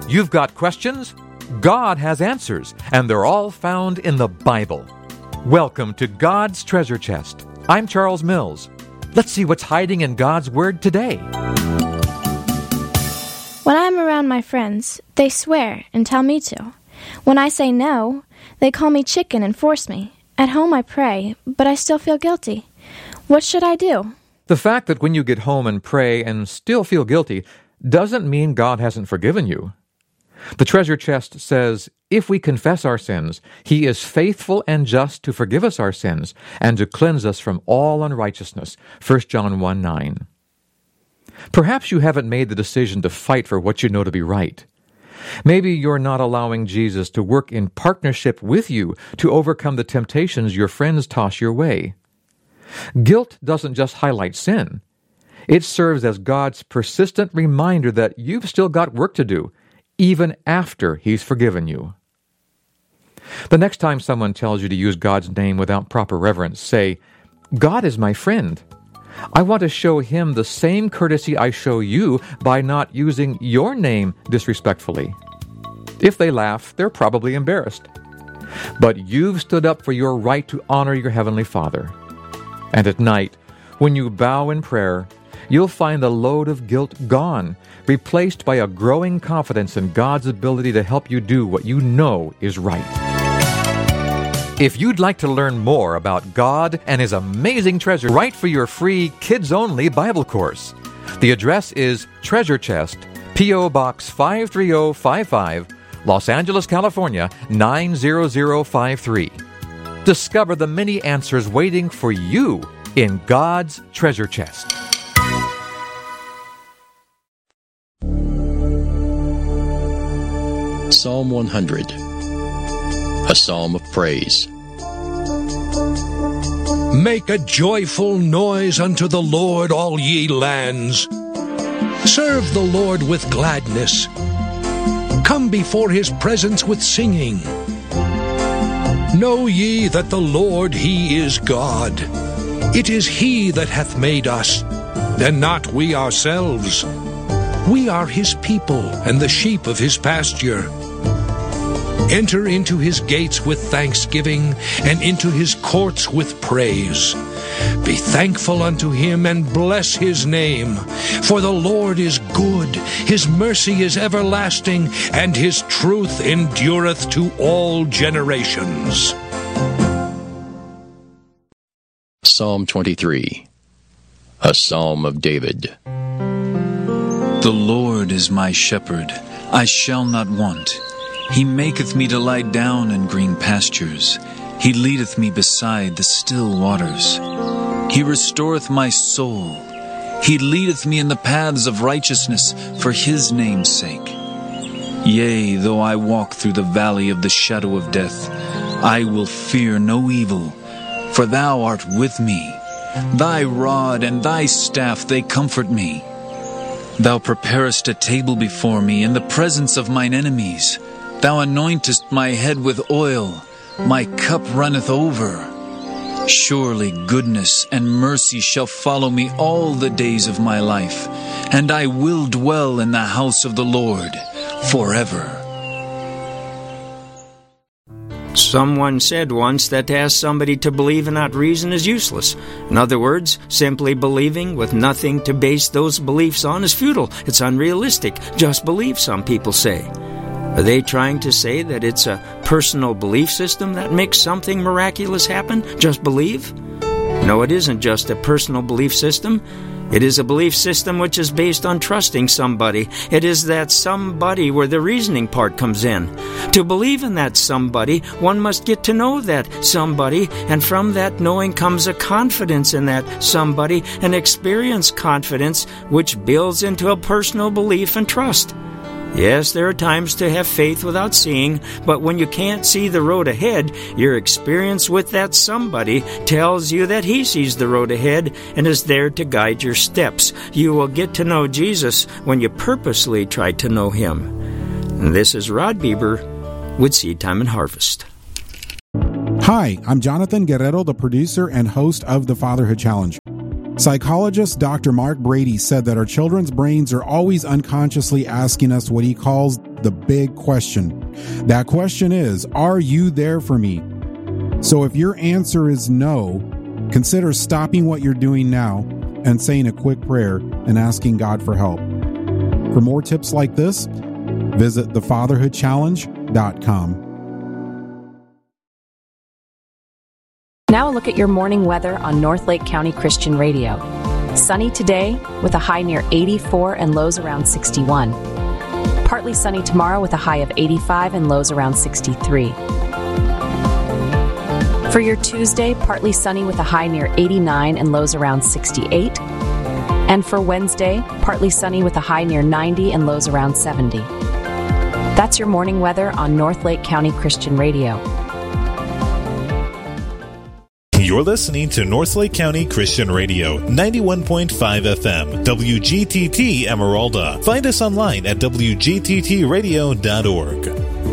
You've got questions? God has answers, and they're all found in the Bible. Welcome to God's Treasure Chest. I'm Charles Mills. Let's see what's hiding in God's Word today. When I'm around my friends, they swear and tell me to. When I say no, they call me chicken and force me. At home I pray, but I still feel guilty. What should I do? The fact that when you get home and pray and still feel guilty doesn't mean God hasn't forgiven you. The treasure chest says, if we confess our sins, He is faithful and just to forgive us our sins and to cleanse us from all unrighteousness. 1 John 1:9. Perhaps you haven't made the decision to fight for what you know to be right. Maybe you're not allowing Jesus to work in partnership with you to overcome the temptations your friends toss your way. Guilt doesn't just highlight sin. It serves as God's persistent reminder that you've still got work to do, even after He's forgiven you. The next time someone tells you to use God's name without proper reverence, say, God is my friend. I want to show Him the same courtesy I show you by not using your name disrespectfully. If they laugh, they're probably embarrassed. But you've stood up for your right to honor your Heavenly Father. And at night, when you bow in prayer, you'll find the load of guilt gone, replaced by a growing confidence in God's ability to help you do what you know is right. If you'd like to learn more about God and His amazing treasure, write for your free kids-only Bible course. The address is Treasure Chest, P.O. Box 53055, Los Angeles, California, 90053. Discover the many answers waiting for you in God's treasure chest. Psalm 100, a psalm of praise. Make a joyful noise unto the Lord, all ye lands. Serve the Lord with gladness. Come before His presence with singing. Know ye that the Lord, He is God. It is He that hath made us, and not we ourselves. We are His people, and the sheep of His pasture. Enter into His gates with thanksgiving, and into His courts with praise. Be thankful unto Him, and bless His name. For the Lord is good, His mercy is everlasting, and His truth endureth to all generations. Psalm 23, a psalm of David. The Lord is my shepherd, I shall not want. He maketh me to lie down in green pastures. He leadeth me beside the still waters. He restoreth my soul. He leadeth me in the paths of righteousness for His name's sake. Yea, though I walk through the valley of the shadow of death, I will fear no evil, for Thou art with me. Thy rod and Thy staff, they comfort me. Thou preparest a table before me in the presence of mine enemies. Thou anointest my head with oil, my cup runneth over. Surely goodness and mercy shall follow me all the days of my life, and I will dwell in the house of the Lord forever. Someone said once that to ask somebody to believe and not reason is useless. In other words, simply believing with nothing to base those beliefs on is futile. It's unrealistic. Just believe, some people say. Are they trying to say that it's a personal belief system that makes something miraculous happen? Just believe? No, it isn't just a personal belief system. It is a belief system which is based on trusting somebody. It is that somebody where the reasoning part comes in. To believe in that somebody, one must get to know that somebody, and from that knowing comes a confidence in that somebody, an experienced confidence which builds into a personal belief and trust. Yes, there are times to have faith without seeing, but when you can't see the road ahead, your experience with that somebody tells you that He sees the road ahead and is there to guide your steps. You will get to know Jesus when you purposely try to know Him. And this is Rod Bieber with Seed Time and Harvest. Hi, I'm Jonathan Guerrero, the producer and host of The Fatherhood Challenge. Psychologist Dr. Mark Brady said that our children's brains are always unconsciously asking us what he calls the big question. That question is, are you there for me? So if your answer is no, consider stopping what you're doing now and saying a quick prayer and asking God for help. For more tips like this, visit thefatherhoodchallenge.com. Now a look at your morning weather on Northlake County Christian Radio. Sunny today with a high near 84 and lows around 61. Partly sunny tomorrow with a high of 85 and lows around 63. For your Tuesday, partly sunny with a high near 89 and lows around 68. And for Wednesday, partly sunny with a high near 90 and lows around 70. That's your morning weather on Northlake County Christian Radio. You're listening to Northlake County Christian Radio, 91.5 FM, WGTT Emeralda. Find us online at wgttradio.org.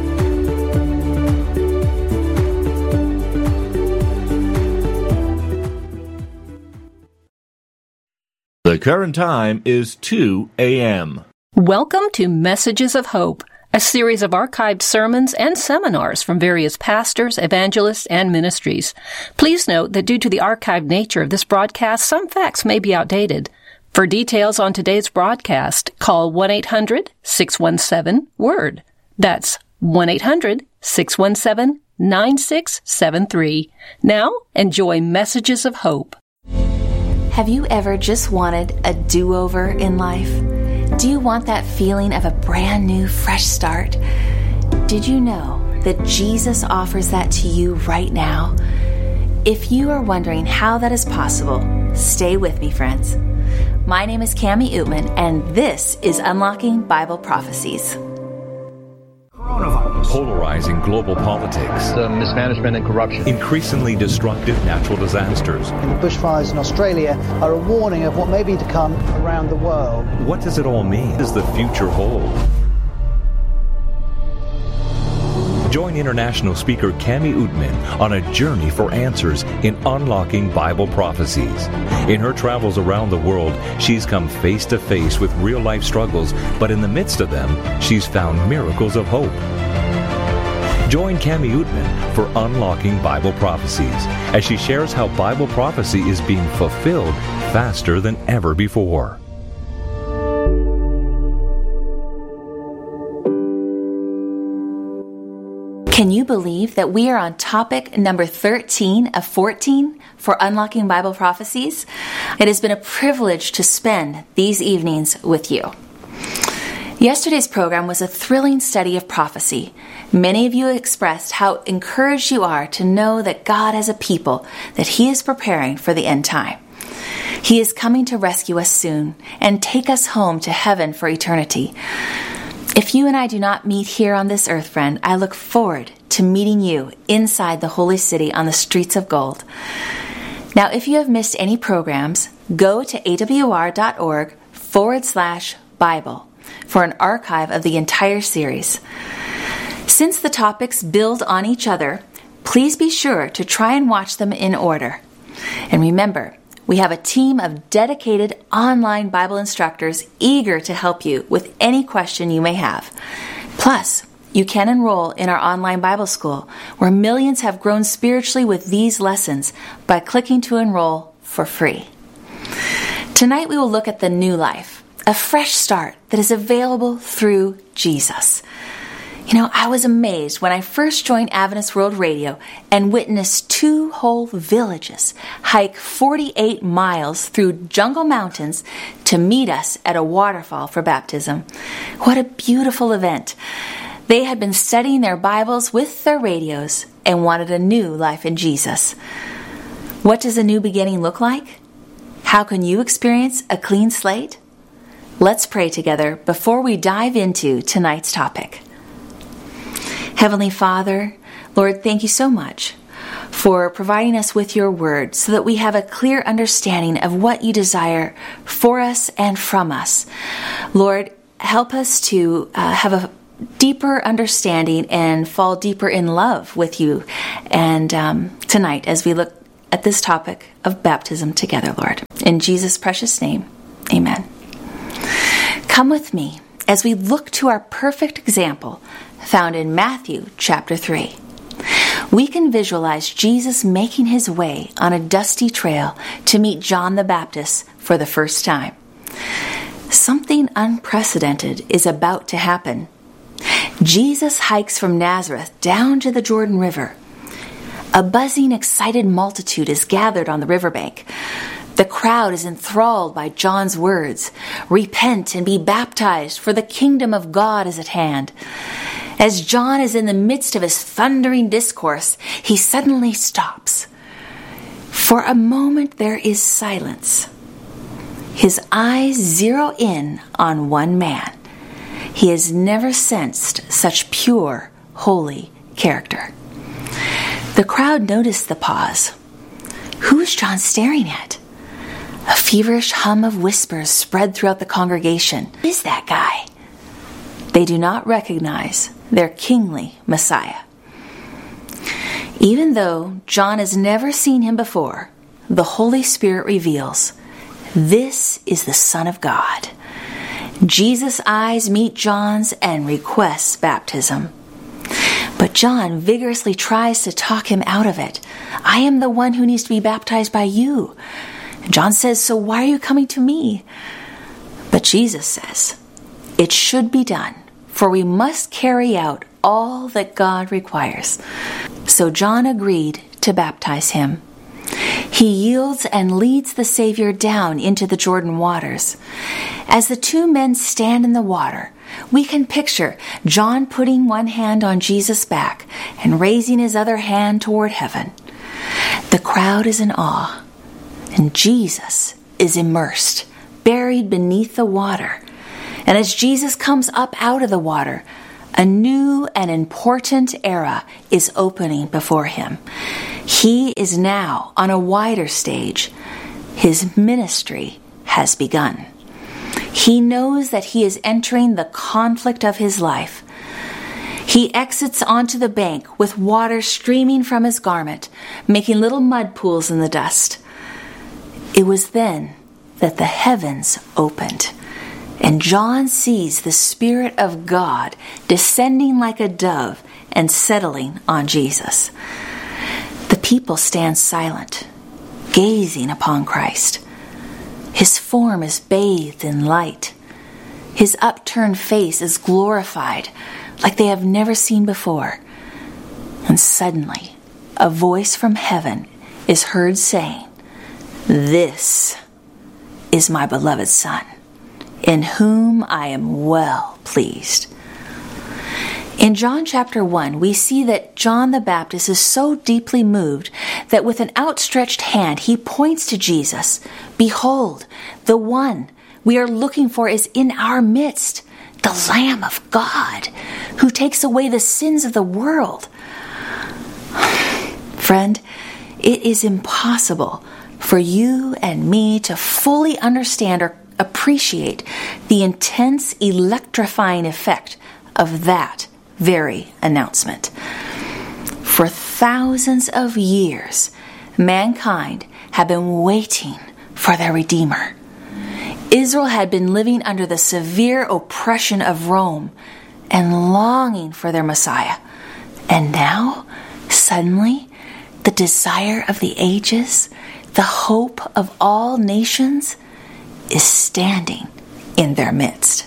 The current time is 2 a.m. Welcome to Messages of Hope, a series of archived sermons and seminars from various pastors, evangelists, and ministries. Please note that due to the archived nature of this broadcast, some facts may be outdated. For details on today's broadcast, call 1-800-617-WORD. That's 1-800-617-9673. Now, enjoy Messages of Hope. Have you ever just wanted a do-over in life? Do you want that feeling of a brand new, fresh start? Did you know that Jesus offers that to you right now? If you are wondering how that is possible, stay with me, friends. My name is Cammie Ootman, and this is Unlocking Bible Prophecies. Polarizing global politics, mismanagement and corruption, increasingly destructive natural disasters. The bushfires in Australia are a warning of what may be to come around the world. What does it all mean? What does the future hold? Join international speaker Cammie Ootman on a journey for answers in Unlocking Bible Prophecies. In her travels around the world, she's come face to face with real-life struggles, but in the midst of them, she's found miracles of hope. Join Cammie Ootman for Unlocking Bible Prophecies as she shares how Bible prophecy is being fulfilled faster than ever before. Can you believe that we are on topic number 13 of 14 for Unlocking Bible Prophecies? It has been a privilege to spend these evenings with you. Yesterday's program was a thrilling study of prophecy. Many of you expressed how encouraged you are to know that God has a people that He is preparing for the end time. He is coming to rescue us soon and take us home to heaven for eternity. If you and I do not meet here on this earth, friend, I look forward to meeting you inside the holy city on the streets of gold. Now, if you have missed any programs, go to awr.org/Bible for an archive of the entire series. Since the topics build on each other, please be sure to try and watch them in order. And remember, we have a team of dedicated online Bible instructors eager to help you with any question you may have. Plus, you can enroll in our online Bible school, where millions have grown spiritually with these lessons by clicking to enroll for free. Tonight we will look at the new life, a fresh start that is available through Jesus. You know, I was amazed when I first joined Adventist World Radio and witnessed 2 whole villages hike 48 miles through jungle mountains to meet us at a waterfall for baptism. What a beautiful event. They had been studying their Bibles with their radios and wanted a new life in Jesus. What does a new beginning look like? How can you experience a clean slate? Let's pray together before we dive into tonight's topic. Heavenly Father, Lord, thank you so much for providing us with your word so that we have a clear understanding of what you desire for us and from us. Lord, help us to have a deeper understanding and fall deeper in love with you. And tonight, as we look at this topic of baptism together, Lord. In Jesus' precious name, amen. Come with me as we look to our perfect example found in Matthew chapter 3. We can visualize Jesus making his way on a dusty trail to meet John the Baptist for the first time. Something unprecedented is about to happen. Jesus hikes from Nazareth down to the Jordan River. A buzzing, excited multitude is gathered on the riverbank. The crowd is enthralled by John's words, "Repent and be baptized, for the kingdom of God is at hand." As John is in the midst of his thundering discourse, he suddenly stops. For a moment there is silence. His eyes zero in on one man. He has never sensed such pure, holy character. The crowd noticed the pause. Who is John staring at? A feverish hum of whispers spread throughout the congregation. Who is that guy? They do not recognize their kingly Messiah. Even though John has never seen him before, the Holy Spirit reveals, this is the Son of God. Jesus' eyes meet John's and requests baptism. But John vigorously tries to talk him out of it. I am the one who needs to be baptized by you. And John says, so why are you coming to me? But Jesus says, it should be done, for we must carry out all that God requires. So John agreed to baptize him. He yields and leads the Savior down into the Jordan waters. As the two men stand in the water, we can picture John putting one hand on Jesus' back and raising his other hand toward heaven. The crowd is in awe, and Jesus is immersed, buried beneath the water. And as Jesus comes up out of the water, a new and important era is opening before him. He is now on a wider stage. His ministry has begun. He knows that he is entering the conflict of his life. He exits onto the bank with water streaming from his garment, making little mud pools in the dust. It was then that the heavens opened, and John sees the Spirit of God descending like a dove and settling on Jesus. The people stand silent, gazing upon Christ. His form is bathed in light. His upturned face is glorified like they have never seen before. And suddenly, a voice from heaven is heard saying, "This is my beloved Son, in whom I am well pleased." In John chapter 1, we see that John the Baptist is so deeply moved that with an outstretched hand, he points to Jesus. Behold, the one we are looking for is in our midst, the Lamb of God, who takes away the sins of the world. Friend, it is impossible for you and me to fully understand or appreciate the intense, electrifying effect of that very announcement. For thousands of years, mankind had been waiting for their Redeemer. Israel had been living under the severe oppression of Rome and longing for their Messiah. And now, suddenly, the desire of the ages, the hope of all nations, is standing in their midst.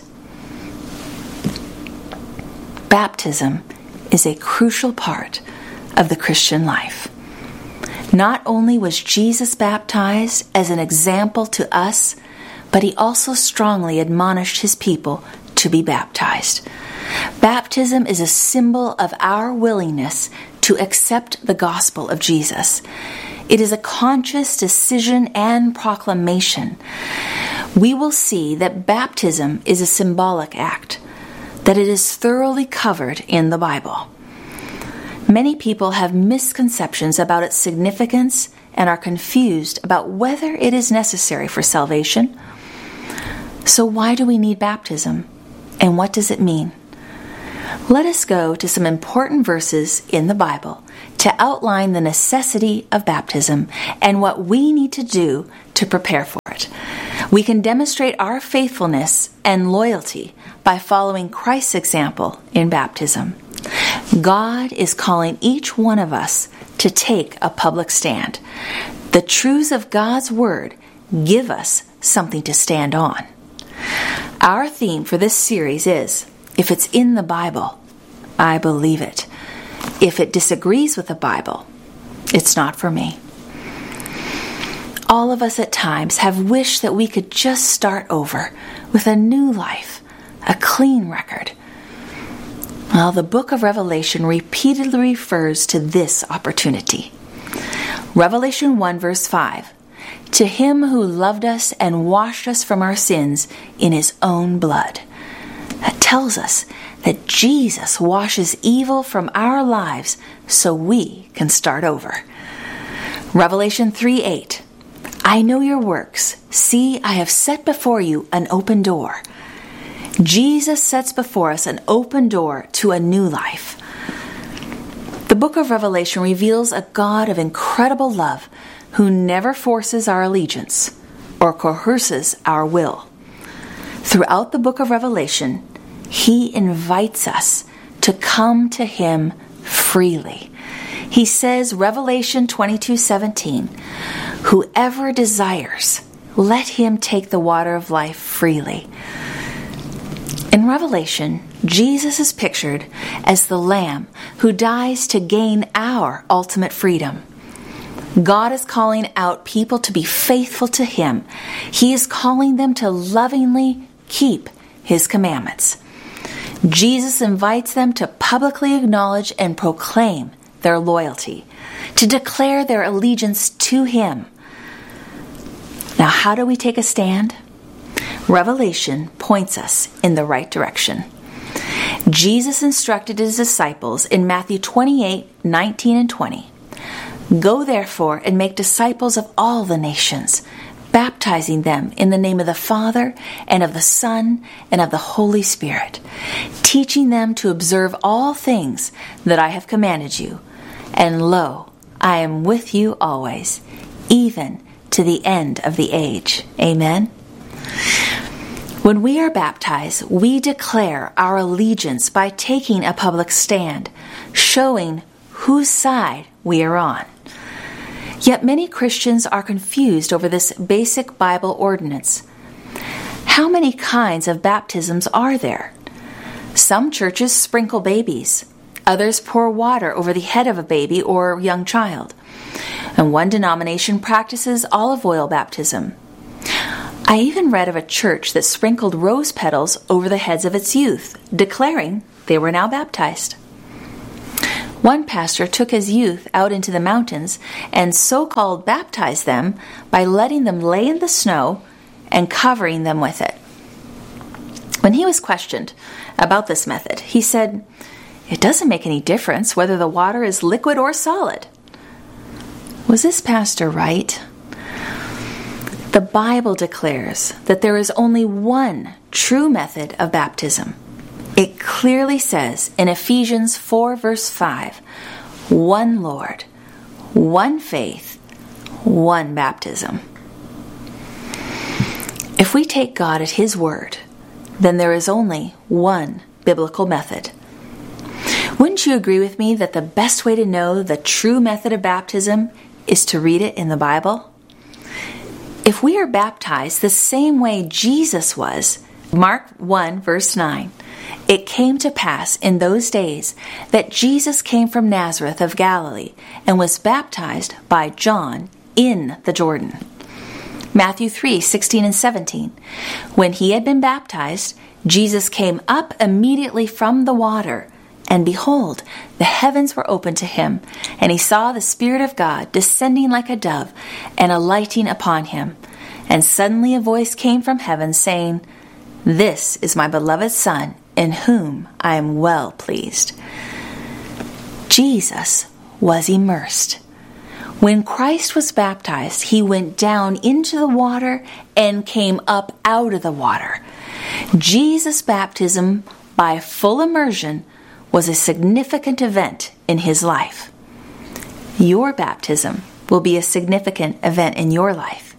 Baptism is a crucial part of the Christian life. Not only was Jesus baptized as an example to us, but he also strongly admonished his people to be baptized. Baptism is a symbol of our willingness to accept the gospel of Jesus. It is a conscious decision and proclamation. We will see that baptism is a symbolic act, that it is thoroughly covered in the Bible. Many people have misconceptions about its significance and are confused about whether it is necessary for salvation. So why do we need baptism? And what does it mean? Let us go to some important verses in the Bible to outline the necessity of baptism and what we need to do to prepare for it. We can demonstrate our faithfulness and loyalty by following Christ's example in baptism. God is calling each one of us to take a public stand. The truths of God's Word give us something to stand on. Our theme for this series is, if it's in the Bible, I believe it. If it disagrees with the Bible, it's not for me. All of us at times have wished that we could just start over with a new life, a clean record. Well, the book of Revelation repeatedly refers to this opportunity. Revelation 1 verse 5, "To him who loved us and washed us from our sins in his own blood." That tells us that Jesus washes evil from our lives so we can start over. Revelation 3:8, "I know your works. See, I have set before you an open door." Jesus sets before us an open door to a new life. The book of Revelation reveals a God of incredible love who never forces our allegiance or coerces our will. Throughout the book of Revelation, He invites us to come to Him freely. He says, Revelation 22:17, "Whoever desires, let him take the water of life freely." In Revelation, Jesus is pictured as the Lamb who dies to gain our ultimate freedom. God is calling out people to be faithful to Him. He is calling them to lovingly keep His commandments. Jesus invites them to publicly acknowledge and proclaim their loyalty, to declare their allegiance to Him. Now, how do we take a stand? Revelation points us in the right direction. Jesus instructed His disciples in Matthew 28:19 and 20, "Go therefore and make disciples of all the nations, baptizing them in the name of the Father and of the Son and of the Holy Spirit, teaching them to observe all things that I have commanded you. And lo, I am with you always, even to the end of the age." Amen. When we are baptized, we declare our allegiance by taking a public stand, showing whose side we are on. Yet many Christians are confused over this basic Bible ordinance. How many kinds of baptisms are there? Some churches sprinkle babies. Others pour water over the head of a baby or young child. And one denomination practices olive oil baptism. I even read of a church that sprinkled rose petals over the heads of its youth, declaring they were now baptized. One pastor took his youth out into the mountains and so-called baptized them by letting them lay in the snow and covering them with it. When he was questioned about this method, he said, "It doesn't make any difference whether the water is liquid or solid." Was this pastor right? The Bible declares that there is only one true method of baptism. It clearly says in Ephesians 4 verse 5, "One Lord, one faith, one baptism." If we take God at His word, then there is only one biblical method. Wouldn't you agree with me that the best way to know the true method of baptism is to read it in the Bible? If we are baptized the same way Jesus was, Mark 1 verse 9, "It came to pass in those days that Jesus came from Nazareth of Galilee and was baptized by John in the Jordan." Matthew 3:16 and 17, "When he had been baptized, Jesus came up immediately from the water, and behold, the heavens were opened to him, and he saw the Spirit of God descending like a dove and alighting upon him. And suddenly a voice came from heaven saying, 'This is my beloved Son, in whom I am well pleased.'" Jesus was immersed. When Christ was baptized, He went down into the water and came up out of the water. Jesus' baptism by full immersion was a significant event in his life. Your baptism will be a significant event in your life.